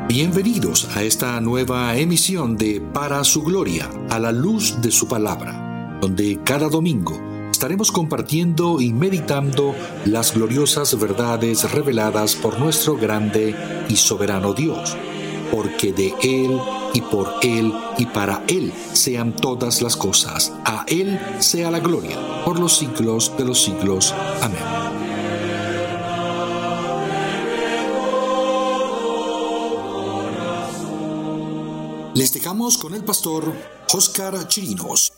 Bienvenidos a esta nueva emisión de Para su Gloria, a la luz de su palabra, donde cada domingo estaremos compartiendo y meditando las gloriosas verdades reveladas por nuestro grande y soberano Dios, porque de Él y por Él y para Él sean todas las cosas. A Él sea la gloria por los siglos de los siglos. Amén. Les dejamos con el pastor Óscar Chirinos.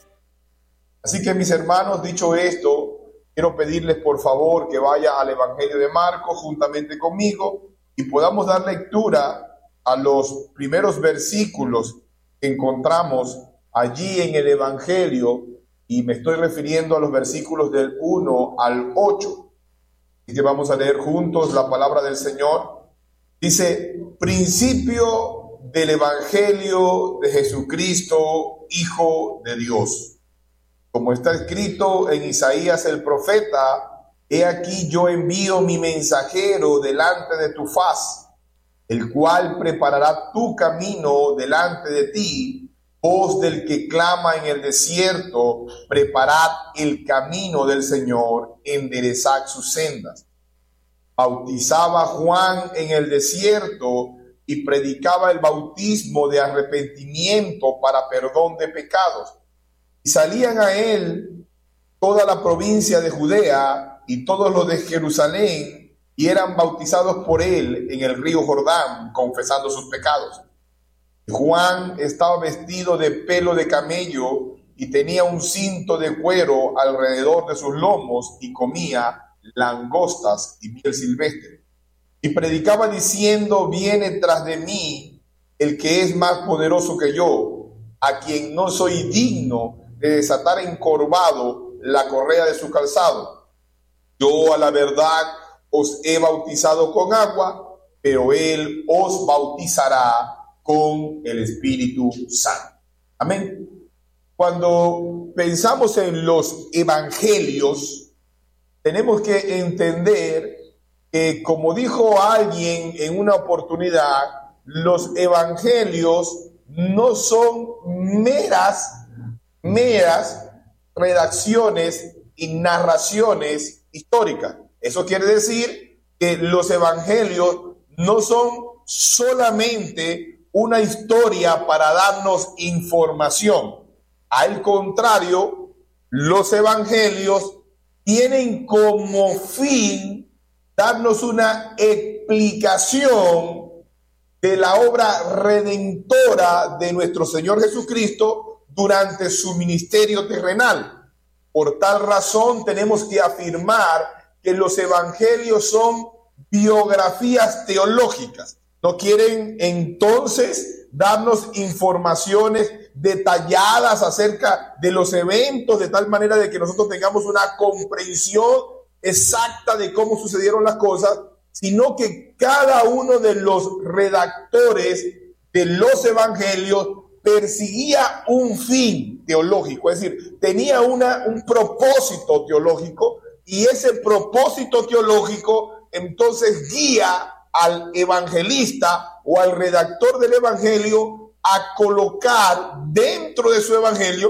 Así que, mis hermanos, dicho esto, quiero pedirles por favor que vaya al Evangelio de Marcos juntamente conmigo y podamos dar lectura a los primeros versículos que encontramos allí en el Evangelio, y me estoy refiriendo a los versículos del 1 al 8. Así que vamos a leer juntos la palabra del Señor. Dice: principio del Evangelio de Jesucristo, Hijo de Dios. Como está escrito en Isaías el profeta: he aquí yo envío mi mensajero delante de tu faz, el cual preparará tu camino delante de ti. Voz del que clama en el desierto: preparad el camino del Señor, enderezad sus sendas. Bautizaba Juan en el desierto y predicaba el bautismo de arrepentimiento para perdón de pecados. Y salían a él toda la provincia de Judea y todos los de Jerusalén, y eran bautizados por él en el río Jordán, confesando sus pecados. Juan estaba vestido de pelo de camello y tenía un cinto de cuero alrededor de sus lomos, y comía langostas y miel silvestre. Y predicaba diciendo: viene tras de mí el que es más poderoso que yo, a quien no soy digno de desatar encorvado la correa de su calzado. Yo a la verdad os he bautizado con agua, pero él os bautizará con el Espíritu Santo. Amén. Cuando pensamos en los evangelios, tenemos que entender que, como dijo alguien en una oportunidad, los evangelios no son meras redacciones y narraciones históricas. Eso quiere decir que los evangelios no son solamente una historia para darnos información. Al contrario, los evangelios tienen como fin darnos una explicación de la obra redentora de nuestro Señor Jesucristo durante su ministerio terrenal. Por tal razón tenemos que afirmar que los evangelios son biografías teológicas. No quieren entonces darnos informaciones detalladas acerca de los eventos, de tal manera de que nosotros tengamos una comprensión exacta de cómo sucedieron las cosas, sino que cada uno de los redactores de los evangelios perseguía un fin teológico, es decir, tenía un propósito teológico, y ese propósito teológico entonces guía al evangelista o al redactor del evangelio a colocar dentro de su evangelio